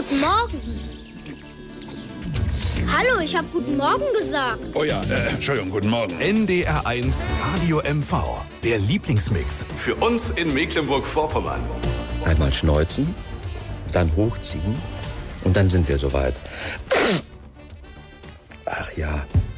Guten Morgen. Hallo, ich habe Guten Morgen gesagt. Oh ja, Entschuldigung, guten Morgen. NDR1 Radio MV. Der Lieblingsmix für uns in Mecklenburg-Vorpommern. Einmal schneuzen, dann hochziehen und dann sind wir soweit. Ach ja,